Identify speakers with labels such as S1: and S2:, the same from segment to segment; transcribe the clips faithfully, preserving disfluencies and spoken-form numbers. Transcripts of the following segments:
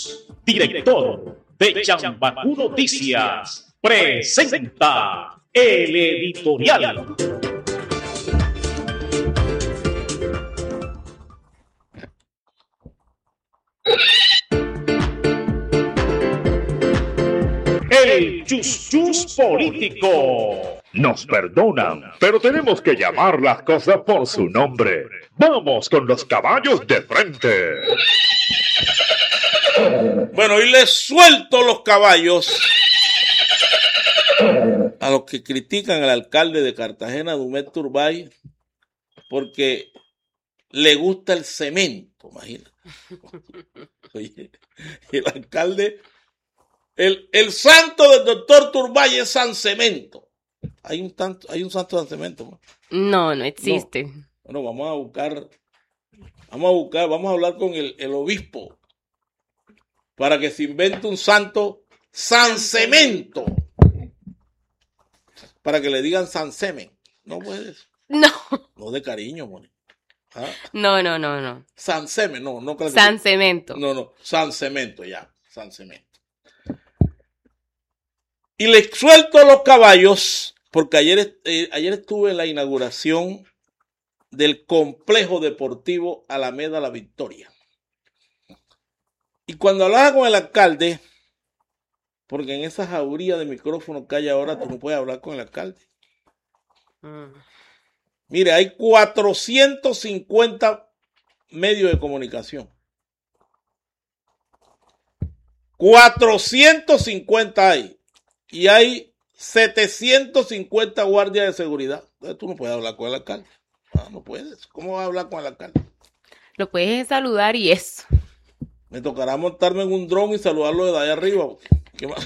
S1: Ríos, director de Chambacú Noticias, presenta el editorial. El chus chus político. Nos perdonan, pero tenemos que llamar las cosas por su nombre. Vamos con los caballos de frente.
S2: Bueno, y les suelto los caballos a los que critican al alcalde de Cartagena, Dumet Turbay, porque le gusta el cemento, imagínate. Oye, el alcalde, el, el santo del doctor Turbay es San Cemento. Hay un tanto, hay un santo San Cemento, ¿no?
S3: No, no existe.
S2: No. Bueno, vamos a buscar, vamos a buscar, vamos a hablar con el, el obispo para que se invente un santo San Cemento. Para que le digan San Semen. No puedes.
S3: No.
S2: No de cariño, moni. ¿Ah?
S3: No, no, no, no.
S2: San Semen, no, no. Claro
S3: San Cemento.
S2: No, no, San Cemento, ya. San Cemento. Y les suelto los caballos, porque ayer, eh, ayer estuve en la inauguración del complejo deportivo Alameda La Victoria. Y cuando hablaba con el alcalde, porque en esa jauría de micrófono que hay ahora, tú no puedes hablar con el alcalde. Mm. Mire, hay cuatrocientos cincuenta medios de comunicación. cuatrocientos cincuenta hay. Y hay setecientos cincuenta guardias de seguridad. Entonces tú no puedes hablar con el alcalde. No, no puedes. ¿Cómo vas a hablar con el alcalde?
S3: Lo puedes saludar y eso.
S2: Me tocará montarme en un dron y saludarlo desde allá arriba. ¿Qué más?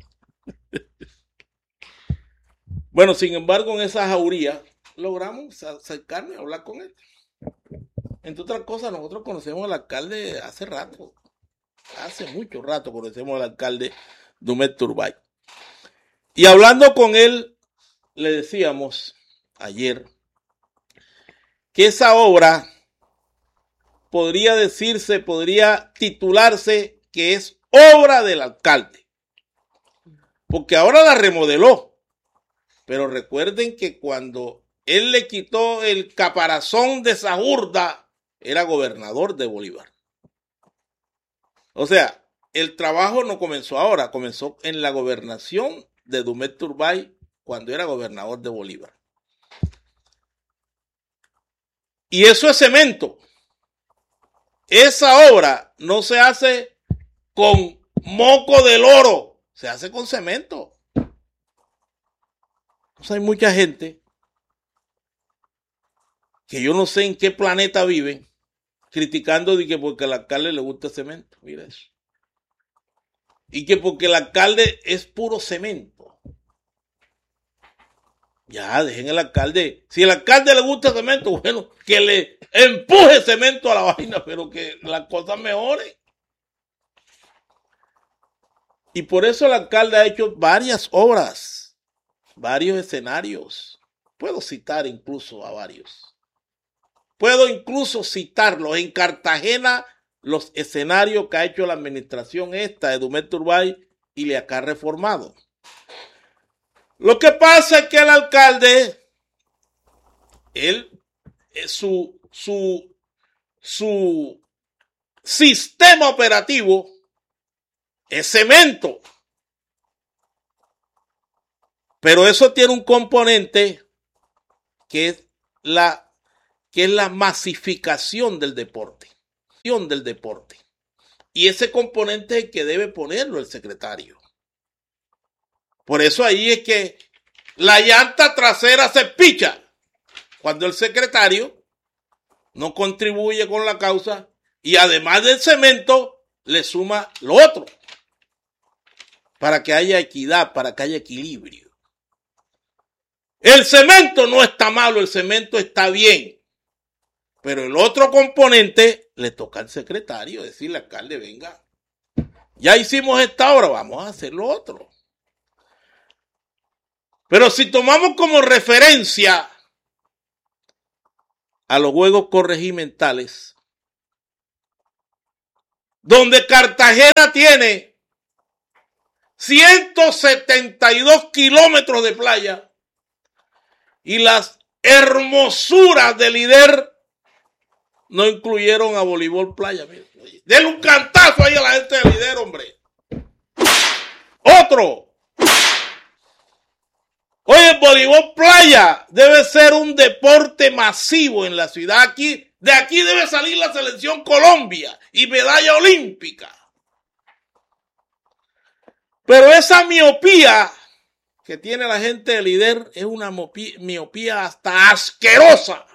S2: Bueno, sin embargo, en esa jauría logramos acercarme a hablar con él. Entre otras cosas, nosotros conocemos al alcalde hace rato. Hace mucho rato conocemos al alcalde Dumet Turbay. Y hablando con él, le decíamos ayer que esa obra podría decirse, podría titularse que es obra del alcalde. Porque ahora la remodeló. Pero recuerden que cuando él le quitó el caparazón de Sajurda, era gobernador de Bolívar. O sea, el trabajo no comenzó ahora, comenzó en la gobernación de Dumet Turbay cuando era gobernador de Bolívar. Y eso es cemento. Esa obra no se hace con moco de loro, se hace con cemento. Entonces hay mucha gente que yo no sé en qué planeta viven criticando de que porque al alcalde le gusta el cemento. Mira eso. Y que porque el alcalde es puro cemento. Ya, dejen el alcalde. Si el alcalde le gusta el cemento, bueno, que le empuje cemento a la vaina, pero que las cosas mejoren. Y por eso el alcalde ha hecho varias obras, varios escenarios. Puedo citar incluso a varios. Puedo incluso citarlos. En Cartagena, los escenarios que ha hecho la administración esta de Dumet Turbay y le ha reformado. Lo que pasa es que el alcalde, él, su, su, su sistema operativo es cemento. Pero eso tiene un componente que es la, que es la masificación del deporte. Del deporte. Y ese componente es el que debe ponerlo el secretario. Por eso ahí es que la llanta trasera se picha cuando el secretario no contribuye con la causa y además del cemento le suma lo otro para que haya equidad, para que haya equilibrio. El cemento no está malo, el cemento está bien. Pero el otro componente le toca al secretario decirle al alcalde, venga, ya hicimos esta obra, vamos a hacer lo otro. Pero si tomamos como referencia a los juegos corregimentales, donde Cartagena tiene ciento setenta y dos kilómetros de playa y las hermosuras de Lider no incluyeron a voleibol playa. Denle un cantazo ahí a la gente de Lider, hombre. Otro. Oye, el voleibol playa debe ser un deporte masivo en la ciudad. Aquí, de aquí debe salir la selección Colombia y medalla olímpica. Pero esa miopía que tiene la gente de Lider es una miopía, miopía hasta asquerosa.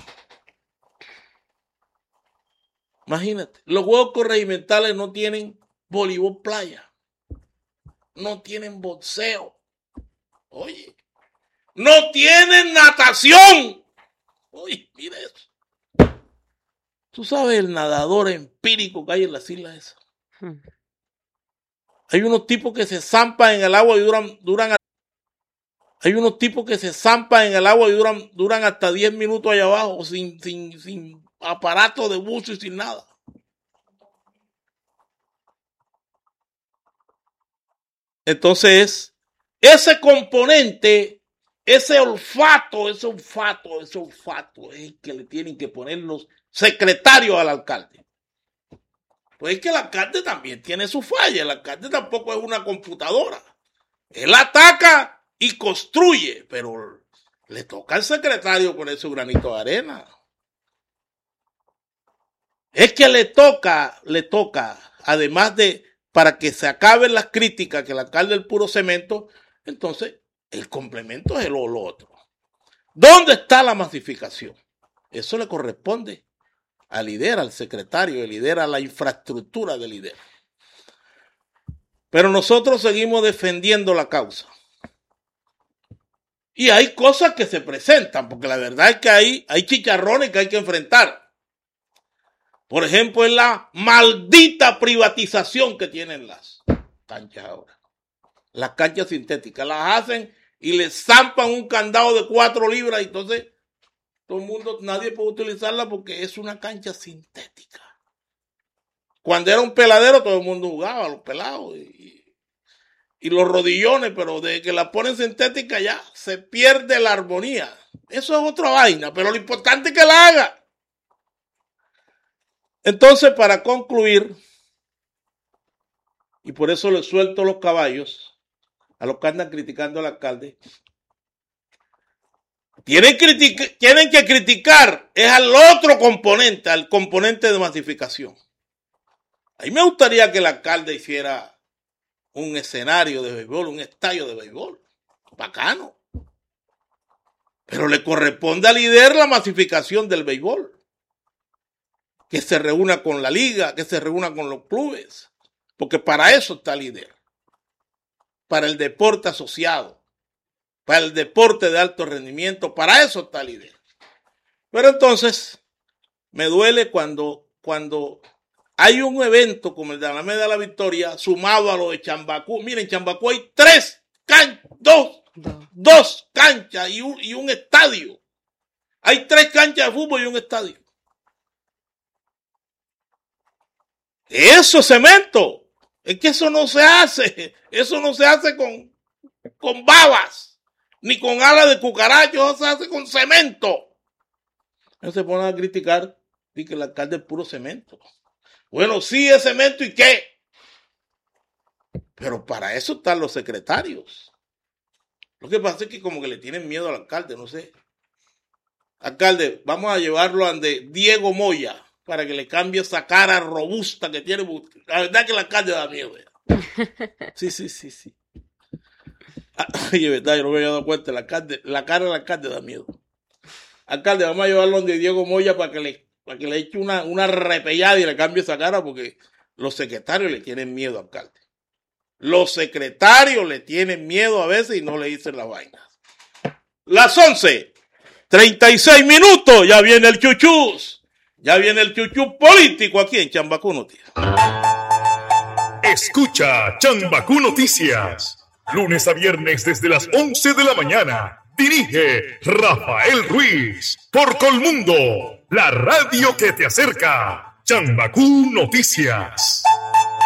S2: Imagínate, los juegos corregimentales no tienen voleibol playa, no tienen boxeo, oye, no tienen natación. Oye, mira eso. Tú sabes el nadador empírico que hay en las islas esas. Hmm. Hay unos tipos que se zampan en el agua y duran, duran, hay unos tipos que se zampan en el agua y duran, duran hasta diez minutos allá abajo sin, sin, sin aparato de buzo y sin nada. Entonces, ese componente, ese olfato, ese olfato, ese olfato es el que le tienen que poner los secretarios al alcalde. Pues es que el alcalde también tiene su falla. El alcalde tampoco es una computadora. Él ataca y construye, pero le toca al secretario poner su granito de arena. Es que le toca, le toca, además de, para que se acaben las críticas que el alcalde es el puro cemento, entonces el complemento es lo, lo otro. ¿Dónde está la masificación? Eso le corresponde a Lider, al secretario, de Lider, a la infraestructura de Lider. Pero nosotros seguimos defendiendo la causa. Y hay cosas que se presentan, porque la verdad es que hay, hay chicharrones que hay que enfrentar. Por ejemplo, en la maldita privatización que tienen las canchas ahora. Las canchas sintéticas. Las hacen y les zampan un candado de cuatro libras. Y entonces, todo el mundo, nadie puede utilizarla porque es una cancha sintética. Cuando era un peladero, todo el mundo jugaba, los pelados y, y los rodillones. Pero desde que la ponen sintética ya se pierde la armonía. Eso es otra vaina, pero lo importante es que la haga. Entonces, para concluir, y por eso le suelto los caballos a los que andan criticando al alcalde, tienen, critic- tienen que criticar es al otro componente, al componente de masificación. A mí me gustaría que el alcalde hiciera un escenario de béisbol, un estadio de béisbol, bacano. Pero le corresponde a Lider la masificación del béisbol. Que se reúna con la liga, que se reúna con los clubes, porque para eso está Lider, para el deporte asociado, para el deporte de alto rendimiento, para eso está Lider. Pero entonces, me duele cuando, cuando hay un evento como el de la Alameda de la Victoria, sumado a lo de Chambacú. Miren, en Chambacú hay tres canchas, dos, dos canchas y un, y un estadio. Hay tres canchas de fútbol y un estadio. Eso es cemento. Es que eso no se hace. Eso no se hace con, con babas. Ni con alas de cucaracho. Eso se hace con cemento. No se ponen a criticar y que el alcalde es puro cemento. Bueno, sí es cemento y qué. Pero para eso están los secretarios. Lo que pasa es que como que le tienen miedo al alcalde. No sé. Alcalde, vamos a llevarlo ante Diego Moya. Para que le cambie esa cara robusta que tiene. La verdad que el alcalde da miedo. Sí, sí, sí, sí. Oye, verdad, yo no me había dado cuenta. El alcalde, la cara del alcalde da miedo. Alcalde, vamos a llevarlo donde Diego Moya para que le, para que le eche una, una repellada y le cambie esa cara porque los secretarios le tienen miedo al alcalde. Los secretarios le tienen miedo a veces y no le dicen las vainas. Las once, treinta y seis minutos. Ya viene el chuchús. Ya viene el chuchú político aquí en Chambacú Noticias.
S1: Escucha Chambacú Noticias. Lunes a viernes desde las once de la mañana. Dirige Rafael Ruiz. Por Colmundo, la radio que te acerca. Chambacú Noticias.